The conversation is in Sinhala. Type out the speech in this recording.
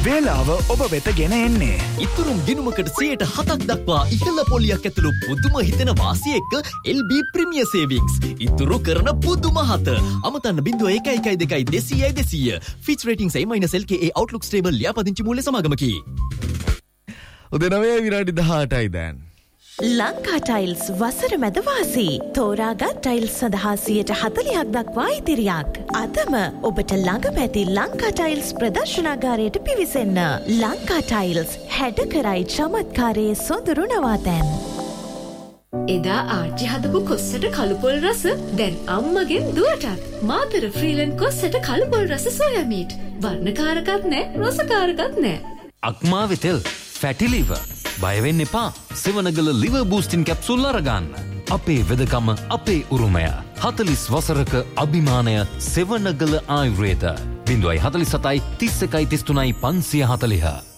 වේලාව ඔබ වෙත ගෙන එන්නේ. ඉතුරුම් ගිණුමකට 7% දක්වා ඉහළ පොලියක් ඇතුළු පුදුම හිතෙන වාසිය එක්ක LB ප්‍රීමියර් සේවිංග්ස්. ඉතුරු කරන පුදුම හත. අමතන්න 0112 Fitch Ratings A-LKA Outlook Stable ලියාපදිංචි මූල්‍ය සමාගමකි. උදේ 9:18යි දැන්. ලංකා ටයිල්ස් වසර මැද වාසී තෝරාගත් ටයිල්ස් සඳහා 40% දක්වා ඉතිරියක්. අදම ඔබට ළඟම ඇති ලංකා ටයිල්ස් ප්‍රදර්ශනාගාරයට පිවිසෙන්න. ලංකා ටයිල්ස් හැඩ කරයි චමත්කාරයේ සොඳුරු නවාතැන්. එදා ආච්චි හදපු කොස්සට කළුපොල් රස දැන් අම්මගෙන් දුවටත්. මාතර ෆ්‍රීලන්ඩ් කොස්සට කළුපොල් රස සෝයා මීට්. වර්ණකාරකත් නෑ රසකාරකත් නෑ. අක්මාවේ තෙල් ෆැටි ලිවර් බය වෙන්න එපා. සෙවනගල ලිවර් බූස්ටින් කැප්සූල් අරගන්න. අපේ වෙදකම අපේ උරුමය. 40 වසරක අභිමානය සෙවනගල ආයුර්වේද. 047 31 33 540.